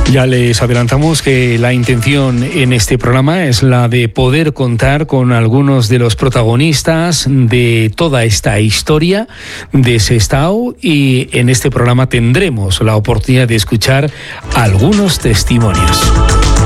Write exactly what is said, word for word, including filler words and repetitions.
Ya les adelantamos que la intención en este programa es la de poder contar con algunos de los protagonistas de toda esta historia de Sestao, y en este programa tendremos la oportunidad de escuchar algunos testimonios.